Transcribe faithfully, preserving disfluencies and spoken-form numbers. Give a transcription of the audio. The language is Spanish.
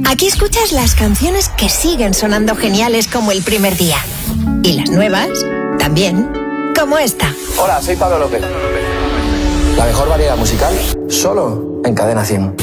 Aquí escuchas las canciones que siguen sonando geniales como el primer día. Y las nuevas, también, como esta. Hola, soy Pablo López. La mejor variedad musical, solo en Cadena cien.